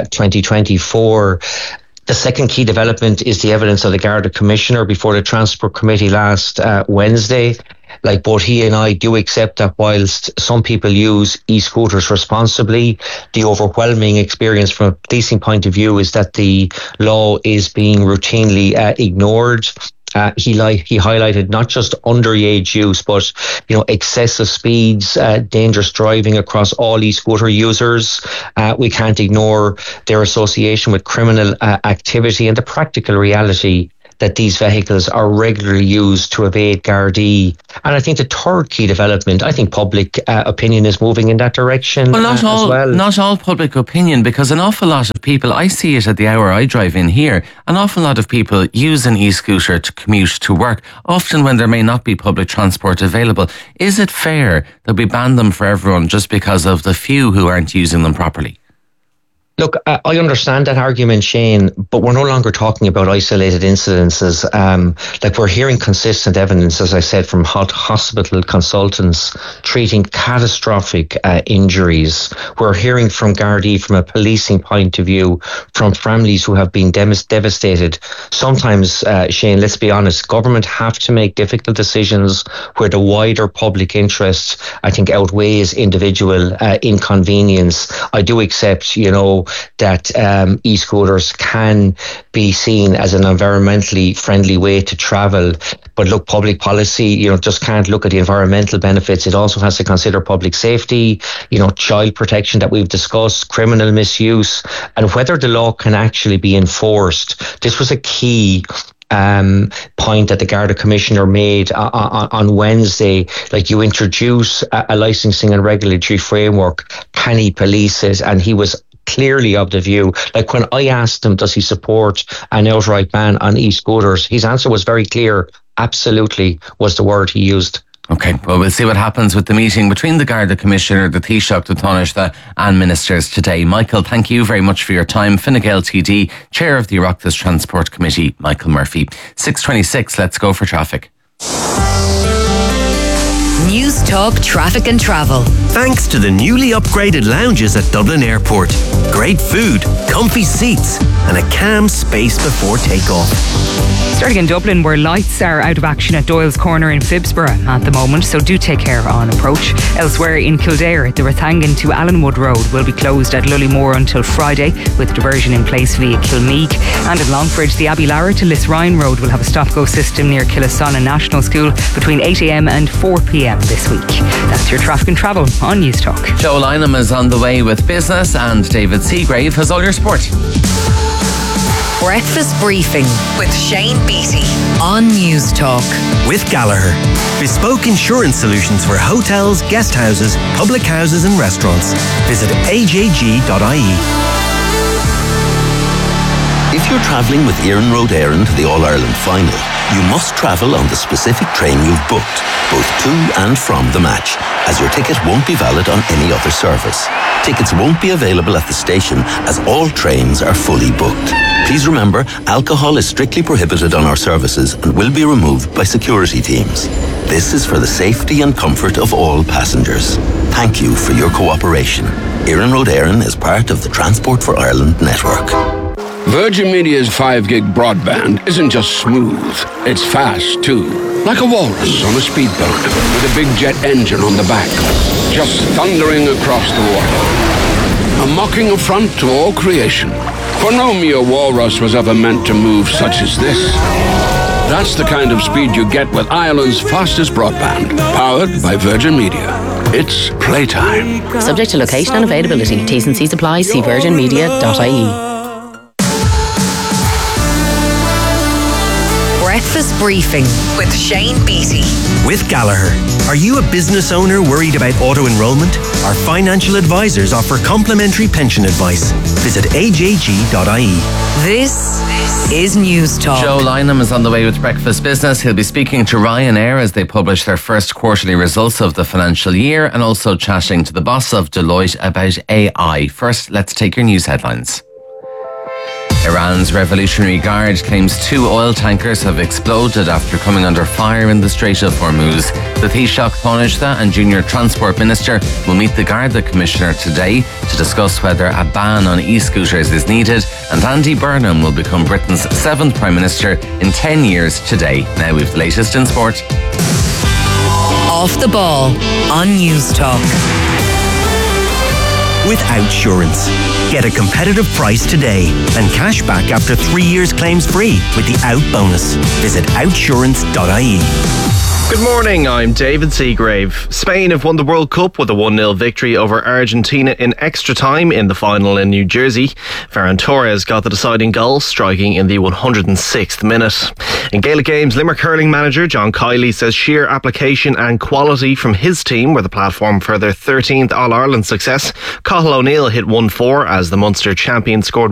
2024. The second key development is the evidence of the Garda Commissioner before the Transport Committee last Wednesday. Like both he and I do accept that whilst some people use e-scooters responsibly, the overwhelming experience from a policing point of view is that the law is being routinely ignored. He highlighted not just underage use, but excessive speeds, dangerous driving across all e-scooter users. We can't ignore their association with criminal activity and the practical reality that these vehicles are regularly used to evade Gardaí. And I think the third key development, I think public opinion is moving in that direction. Well, not all public opinion, because an awful lot of people, I see it at the hour I drive in here, an awful lot of people use an e-scooter to commute to work, often when there may not be public transport available. Is it fair that we ban them for everyone just because of the few who aren't using them properly? Look, I understand that argument, Shane, but we're no longer talking about isolated incidences. We're hearing consistent evidence, as I said, from hospital consultants treating catastrophic injuries. We're hearing from Gardaí from a policing point of view, from families who have been devastated. Sometimes, Shane, let's be honest, government have to make difficult decisions where the wider public interest, I think, outweighs individual inconvenience. I do accept, that e-scooters can be seen as an environmentally friendly way to travel. But look, public policy, just can't look at the environmental benefits. It also has to consider public safety, child protection that we've discussed, criminal misuse, and whether the law can actually be enforced. This was a key point that the Garda Commissioner made on Wednesday. You introduce a licensing and regulatory framework, can he police it? And he was clearly of the view, when I asked him, does he support an outright ban on e-scooters? His answer was very clear. Absolutely was the word he used. Okay, well, we'll see what happens with the meeting between the Garda Commissioner, the Taoiseach, the Taoiseach and ministers today. Michael, thank you very much for your time. Fine Gael TD, Chair of the Oireachtas Transport Committee, Michael Murphy. 6:26, let's go for traffic. News Talk Traffic and Travel. Thanks to the newly upgraded lounges at Dublin Airport. Great food, comfy seats, and a calm space before takeoff. Starting in Dublin, where lights are out of action at Doyle's Corner in Phibsborough at the moment, so do take care on approach. Elsewhere in Kildare, the Rathangan to Allenwood Road will be closed at Lullymore until Friday, with diversion in place via Kilmeek. And in Longford, the Abbey Larra to Lisrine Road will have a stop-go system near Killasonna National School between 8 a.m. and 4 p.m. this week. That's your traffic and travel on News Talk. Joe Lynham is on the way with business, and David Seagrave has all your sport. Breakfast Briefing with Shane Beattie on News Talk. With Gallagher. Bespoke insurance solutions for hotels, guest houses, public houses and restaurants. Visit ajg.ie. If you're travelling with Éireann Road Éireann to the All-Ireland final, you must travel on the specific train you've booked, both to and from the match, as your ticket won't be valid on any other service. Tickets won't be available at the station as all trains are fully booked. Please remember, alcohol is strictly prohibited on our services and will be removed by security teams. This is for the safety and comfort of all passengers. Thank you for your cooperation. Éireann Road Éireann is part of the Transport for Ireland network. Virgin Media's 5 gig broadband isn't just smooth, it's fast too. Like a walrus on a speedboat with a big jet engine on the back, just thundering across the water. A mocking affront to all creation. For no mere walrus was ever meant to move such as this. That's the kind of speed you get with Ireland's fastest broadband, powered by Virgin Media. It's playtime. Subject to location and availability. T's and C's apply. See virginmedia.ie. Breakfast Briefing with Shane Beattie. With Gallagher. Are you a business owner worried about auto-enrolment? Our financial advisors offer complimentary pension advice. Visit ajg.ie. This is News Talk. Joe Lynham is on the way with Breakfast Business. He'll be speaking to Ryanair as they publish their first quarterly results of the financial year, and also chatting to the boss of Deloitte about AI. First, let's take your news headlines. Iran's Revolutionary Guard claims 2 oil tankers have exploded after coming under fire in the Strait of Hormuz. The Taoiseach Taoiseach and Junior Transport Minister will meet the Garda Commissioner today to discuss whether a ban on e-scooters is needed, and Andy Burnham will become Britain's 7th Prime Minister in 10 years today. Now we've the latest in sport. Off the Ball on News Talk. With Outsurance. Get a competitive price today and cash back after 3 years claims free with the Out bonus. Visit outsurance.ie. Good morning, I'm David Seagrave. Spain have won the World Cup with a 1-0 victory over Argentina in extra time in the final in New Jersey. Ferran Torres got the deciding goal, striking in the 106th minute. In Gaelic Games, Limerick hurling manager John Kiley says sheer application and quality from his team were the platform for their 13th All-Ireland success. Cathal O'Neill hit 1-4 as the Munster champion scored